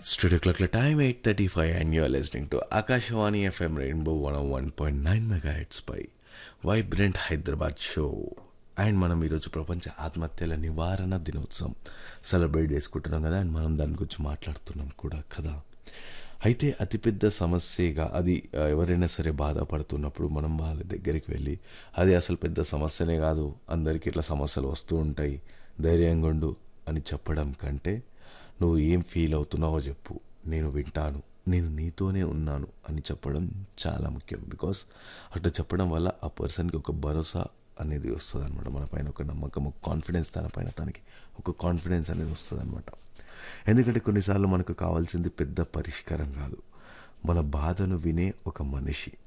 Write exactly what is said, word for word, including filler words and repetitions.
Studio clock time eight thirty-five and you're listening to Akashawani F M Rainbow one oh one point nine megahertz pi vibrant Hyderabad show. And మనం ఈరోజు ప్రపంచ ఆత్మహత్యల నివారణ దినోత్సవం celebrate చేసుకుంటున్నాం కదా, అండ్ మనం దాని గురించి మాట్లాడుతున్నాం కూడా కదా. అయితే అతిపెద్ద సమస్యగా అది ఆ, ఎవరైనా సరే బాధపడుతున్నప్పుడు మనం వాళ్ళ దగ్గరికి వెళ్ళి అది అసలు పెద్ద సమస్యనే కాదు, అందరికీ ఇట్లా సమస్యలు వస్తూ ఉంటాయి, ధైర్యంగా ఉండు అని చెప్పడం కంటే నువ్వు ఏం ఫీల్ అవుతున్నావో చెప్పు, నేను వింటాను, నేను నీతోనే ఉన్నాను అని చెప్పడం చాలా ముఖ్యం. బికాస్ అట్లా చెప్పడం వల్ల ఆ పర్సన్కి ఒక భరోసా అనేది వస్తుంది అనమాట, మన పైన ఒక నమ్మకం, ఒక కాన్ఫిడెన్స్, తన పైన తనకి ఒక కాన్ఫిడెన్స్ అనేది వస్తుంది అనమాట. ఎందుకంటే కొన్నిసార్లు మనకు కావాల్సింది పెద్ద పరిష్కారం కాదు, మన బాధను వినే ఒక మనిషి.